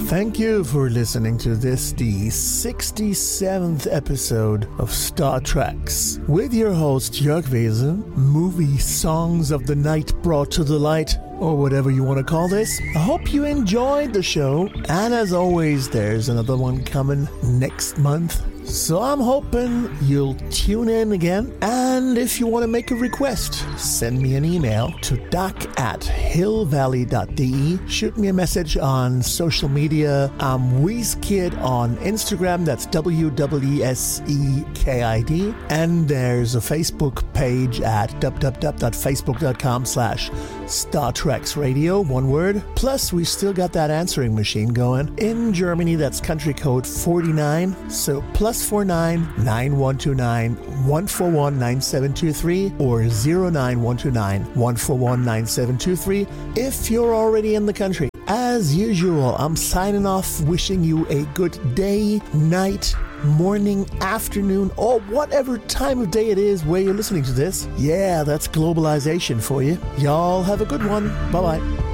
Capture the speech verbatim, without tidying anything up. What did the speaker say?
Thank you for listening to this, the sixty-seventh episode of Star Treks, with your host Jörg Wese, movie songs of the night brought to the light, or whatever you want to call this. I hope you enjoyed the show, and as always, there's another one coming next month. So I'm hoping you'll tune in again, and if you want to make a request, send me an email to doc at hillvalley dot d e. Shoot me a message on social media. I'm WeseKid on Instagram, that's W W E S E K I D, and there's a Facebook page at w w w dot facebook dot com slash Star Treks Radio, one word. Plus, we still got that answering machine going. In Germany, that's country code forty-nine, so plus four nine nine one two nine one four one nine seven two three or zero nine one two nine one four one nine seven two three if you're already in the country. As usual, I'm signing off wishing you a good day, night, morning, afternoon, or whatever time of day it is where you're listening to this. Yeah, that's globalization for you. Y'all have a good one. Bye-bye.